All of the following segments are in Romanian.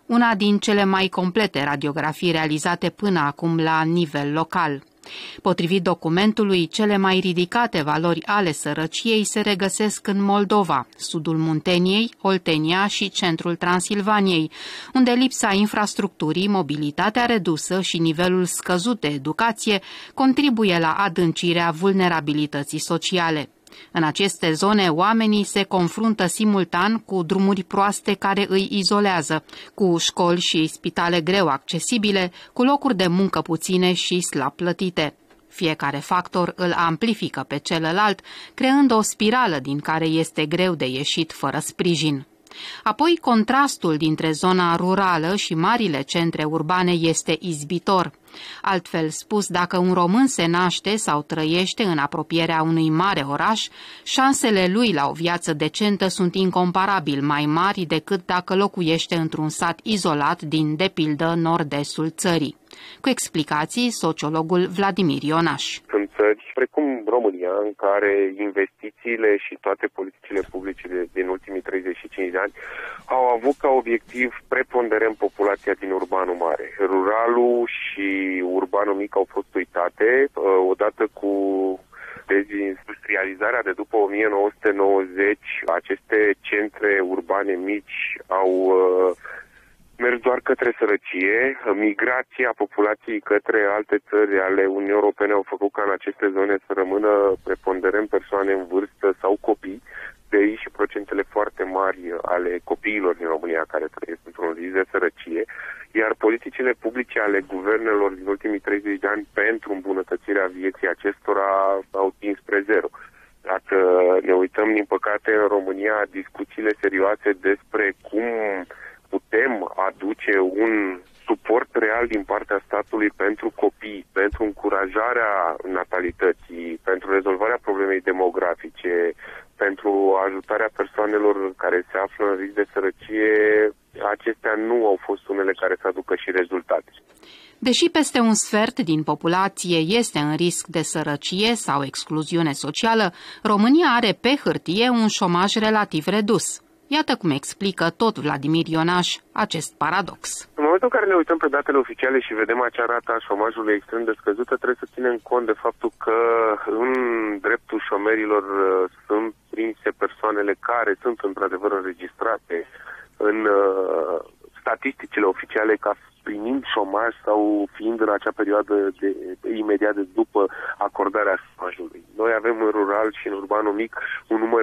una din cele mai complete radiografii realizate până acum la nivel local. Potrivit documentului, cele mai ridicate valori ale sărăciei se regăsesc în Moldova, sudul Munteniei, Oltenia și centrul Transilvaniei, unde lipsa infrastructurii, mobilitatea redusă și nivelul scăzut de educație contribuie la adâncirea vulnerabilității sociale. În aceste zone, oamenii se confruntă simultan cu drumuri proaste care îi izolează, cu școli și spitale greu accesibile, cu locuri de muncă puține și slab plătite. Fiecare factor îl amplifică pe celălalt, creând o spirală din care este greu de ieșit fără sprijin. Apoi, contrastul dintre zona rurală și marile centre urbane este izbitor. Altfel spus, dacă un român se naște sau trăiește în apropierea unui mare oraș, șansele lui la o viață decentă sunt incomparabil mai mari decât dacă locuiește într-un sat izolat din, de pildă, nord-estul țării. Cu explicații, sociologul Vladimir Ionaș. Sunt țări precum România, în care investițiile și toate politicile publice din ultimii 35 de ani au avut ca obiectiv preponderent populația din urbanul mare. Ruralul și urbanul mic au fost uitate, odată cu dezindustrializarea de după 1990, aceste centre urbane mici au mers doar către sărăcie. Migrația populației către alte țări ale Uniunii Europene au făcut ca în aceste zone să rămână preponderent persoane în vârstă sau copii, de aici și procentele foarte mari ale copiilor din România care trăiesc într-un risc de sărăcie, iar politicile publice ale guvernelor din ultimii 30 de ani pentru îmbunătățirea vieții acestora au tins spre zero. Dacă ne uităm, din păcate, în România, discuțiile serioase despre cum putem aduce un suport real din partea statului pentru copii, pentru încurajarea natalității, pentru rezolvarea problemei demografice, pentru ajutarea persoanelor care se află în risc de sărăcie, acestea nu au fost unele care să aducă și rezultate. Deși peste un sfert din populație este în risc de sărăcie sau excluziune socială, România are pe hârtie un șomaj relativ redus. Iată cum explică tot Vladimir Ionaș acest paradox. În momentul în care ne uităm pe datele oficiale și vedem acea rată a șomajului extrem de scăzută, trebuie să ținem cont de faptul că în dreptul șomerilor sunt prinse persoanele care sunt într-adevăr înregistrate în statisticile oficiale ca primind șomaj sau fiind în acea perioadă imediat de după acordarea șomajului. Noi avem în rural și în urbanul mic un număr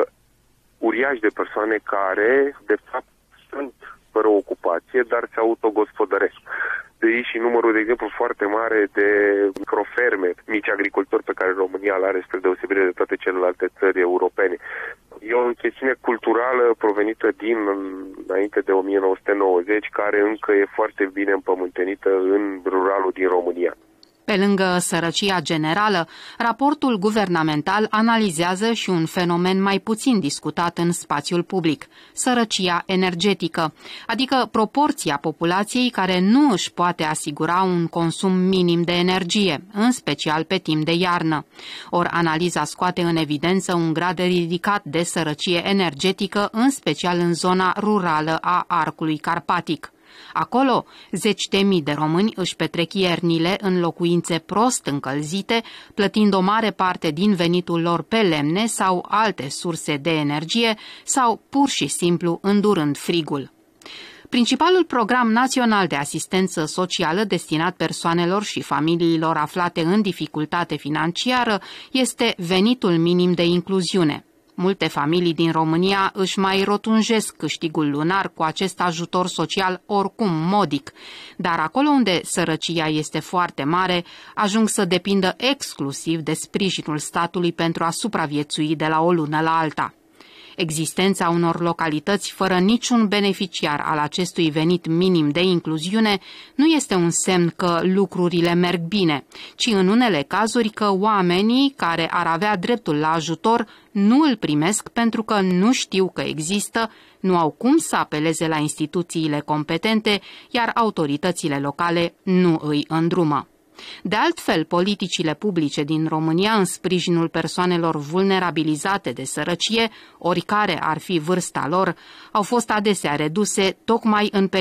uriaș de persoane care, de fapt, sunt fără ocupație, dar se autogospodăresc. De aici și numărul, de exemplu, foarte mare de microferme, mici agricultori pe care România îl are spre deosebire de toate celelalte țări europene. E o chestiune culturală provenită din înainte de 1990, care încă e foarte bine împământenită în ruralul din România. Pe lângă sărăcia generală, raportul guvernamental analizează și un fenomen mai puțin discutat în spațiul public, sărăcia energetică, adică proporția populației care nu își poate asigura un consum minim de energie, în special pe timp de iarnă. Or, analiza scoate în evidență un grad ridicat de sărăcie energetică, în special în zona rurală a arcului carpatic. Acolo, 10.000 de români își petrec iernile în locuințe prost încălzite, plătind o mare parte din venitul lor pe lemne sau alte surse de energie sau pur și simplu îndurând frigul. Principalul program național de asistență socială destinat persoanelor și familiilor aflate în dificultate financiară este venitul minim de incluziune. Multe familii din România își mai rotunjesc câștigul lunar cu acest ajutor social oricum modic, dar acolo unde sărăcia este foarte mare, ajung să depindă exclusiv de sprijinul statului pentru a supraviețui de la o lună la alta. Existența unor localități fără niciun beneficiar al acestui venit minim de incluziune nu este un semn că lucrurile merg bine, ci în unele cazuri că oamenii care ar avea dreptul la ajutor nu îl primesc pentru că nu știu că există, nu au cum să apeleze la instituțiile competente, iar autoritățile locale nu îi îndrumă. De altfel, politicile publice din România în sprijinul persoanelor vulnerabilizate de sărăcie, oricare ar fi vârsta lor, au fost adesea reduse tocmai în